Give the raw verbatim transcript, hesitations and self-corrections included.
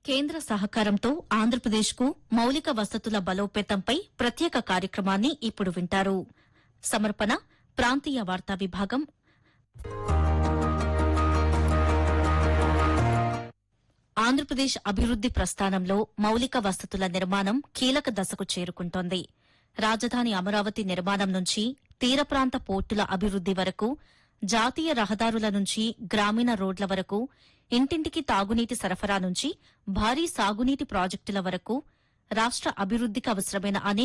కేంద్ర సహకారంతో ఆంధ్రప్రదేశ్కు మౌలిక వసతుల బలోపేతంపై ప్రత్యేక కార్యక్రమాన్ని ఇప్పుడు వింటారు. సమర్పణ ప్రాంతీయ వార్తా విభాగం. ఆంధ్రప్రదేశ్ అభివృద్ది ప్రస్థానంలో మౌలిక వసతుల నిర్మాణం కీలక దశకు చేరుకుంటోంది. రాజధాని అమరావతి నిర్మాణం నుంచి తీర ప్రాంత పోర్టుల అభివృద్ది వరకు, జాతీయ రహదారుల నుంచి గ్రామీణ రోడ్ల వరకు, ఇంటింటికి తాగునీటి సరఫరా నుంచి భారీ సాగునీటి ప్రాజెక్టుల వరకు రాష్ట అభివృద్దికి అవసరమైన అనేక